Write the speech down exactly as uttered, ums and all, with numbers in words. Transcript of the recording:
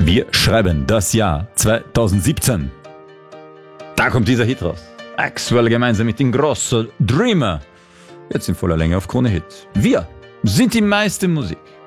Wir schreiben das Jahr zweitausendsiebzehn. Da kommt dieser Hit raus. Axwell gemeinsam mit den Grosso Dreamer. Jetzt in voller Länge auf Krone Hit. Wir sind die meiste Musik.